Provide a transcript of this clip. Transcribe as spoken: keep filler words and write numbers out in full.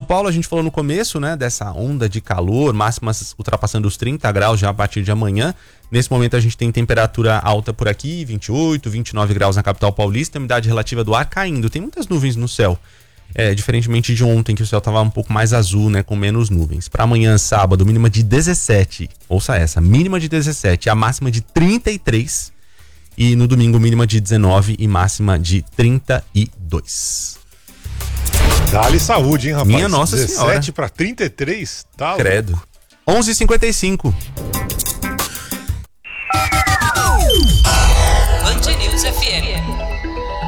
Paulo, a gente falou no começo, né, dessa onda de calor, máximas ultrapassando os trinta graus já a partir de amanhã. Nesse momento a gente tem temperatura alta por aqui, vinte e oito, vinte e nove graus na capital paulista, a umidade relativa do ar caindo. Tem muitas nuvens no céu, é, diferentemente de ontem, que o céu estava um pouco mais azul, né, com menos nuvens. Para amanhã, sábado, mínima de dezessete, ouça essa, mínima de dezessete, a máxima de trinta e três. E no domingo, mínima de dezenove e máxima de trinta e dois. Dá-lhe saúde, hein, rapaz? Minha Nossa Senhora. dezessete para trinta e três, tá? Credo. onze e cinquenta e cinco. Band News F M.